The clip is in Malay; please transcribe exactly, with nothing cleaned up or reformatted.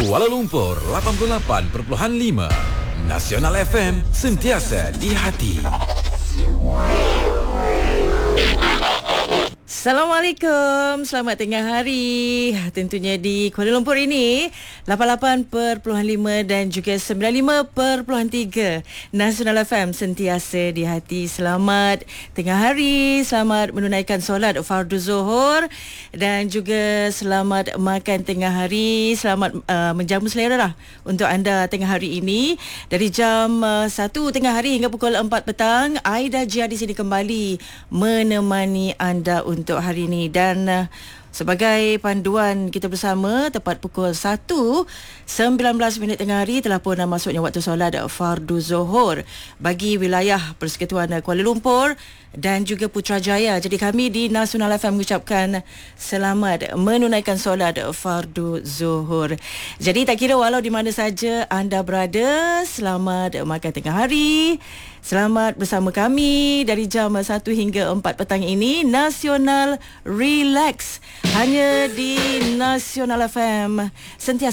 Kuala Lumpur lapan puluh lapan perpuluhan lima. Nasional F M, sentiasa di hati. Assalamualaikum, selamat tengah hari. Tentunya di Kuala Lumpur ini lapan puluh lapan perpuluhan lima dan juga sembilan puluh lima perpuluhan tiga. Nasional F M sentiasa di hati. Selamat tengah hari, selamat menunaikan solat fardu zuhur dan juga selamat makan tengah hari. Selamat uh, menjamu selera lah untuk anda tengah hari ini. Dari jam uh, satu tengah hari hingga pukul empat petang, Aida Jia di sini kembali menemani anda untuk hari ini. Dan uh, sebagai panduan kita bersama, tepat pukul satu sembilan belas minit tengah hari telah pun masuknya waktu solat fardu zuhur bagi wilayah Persekutuan Kuala Lumpur dan juga Putrajaya. Jadi kami di Nasional F M mengucapkan selamat menunaikan solat fardu zuhur. Jadi tak kira walau di mana saja anda berada, selamat makan tengah hari. Selamat bersama kami dari jam satu hingga empat petang ini. Nasional Relax hanya di Nasional F M, sentiasa